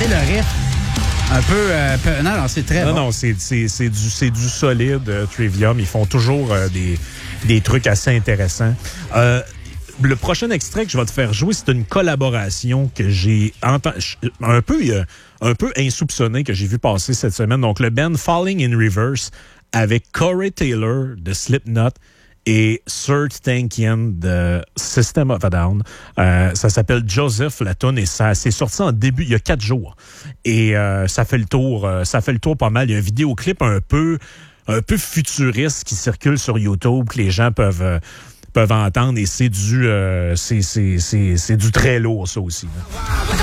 sais, le riff. Un peu... non, c'est très bon. Non, c'est du solide Trivium. Ils font toujours des trucs assez intéressants. Le prochain extrait que je vais te faire jouer, c'est une collaboration que j'ai un peu insoupçonnée que j'ai vu passer cette semaine. Donc, le band Falling in Reverse avec Corey Taylor de Slipknot et Serj Tankian de System of a Down. Ça s'appelle Joseph, la tune, et ça s'est sorti il y a 4 jours. Et ça fait le tour pas mal. Il y a un vidéoclip un peu futuriste qui circule sur YouTube que les gens peuvent entendre, et c'est du très lourd, ça aussi. Là.